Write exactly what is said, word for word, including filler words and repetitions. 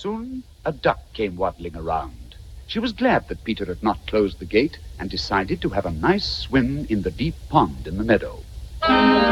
Soon, a duck came waddling around. She was glad that Peter had not closed the gate and decided to have a nice swim in the deep pond in the meadow.